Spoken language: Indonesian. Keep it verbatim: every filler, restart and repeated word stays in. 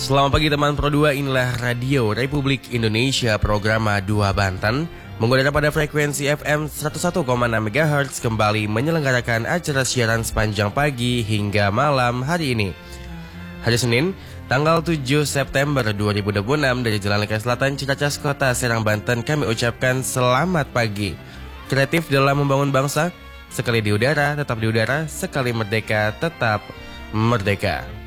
Selamat pagi teman Pro dua, inilah Radio Republik Indonesia program dua Banten mengudara pada frekuensi F M seratus satu koma enam megahertz kembali menyelenggarakan acara siaran sepanjang pagi hingga malam hari ini. Hari Senin, tanggal tujuh September dua ribu dua puluh enam dari Jalan Lingkar Selatan, Ciracas, Kota Serang, Banten, kami ucapkan selamat pagi. Kreatif dalam membangun bangsa, sekali di udara tetap di udara, sekali merdeka tetap merdeka.